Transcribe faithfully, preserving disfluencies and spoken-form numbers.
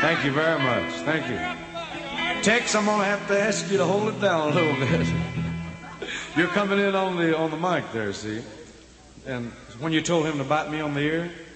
Thank you very much. Thank you. Tex, I'm going to have to ask you to hold it down a little bit. You're coming in on the on the mic there, see? And when you told him to bite me on the ear,